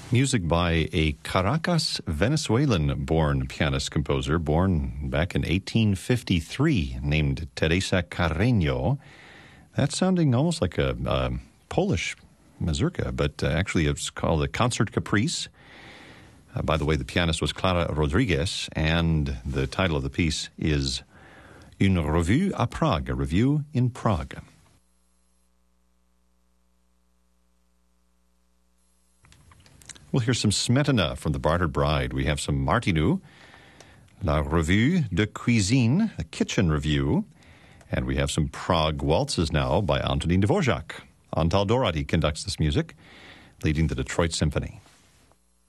Music by a Caracas, Venezuelan-born pianist-composer, born back in 1853, named Teresa Carreño. That's sounding almost like a Polish mazurka, but actually it's called a Concert Caprice. By the way, the pianist was Clara Rodriguez, and the title of the piece is Une Revue à Prague, a review in Prague. We'll hear some Smetana from The Bartered Bride. We have some Martinu, La Revue de Cuisine, a kitchen review. And we have some Prague waltzes now by Antonín Dvořák. Antal Dorady conducts this music, leading the Detroit Symphony.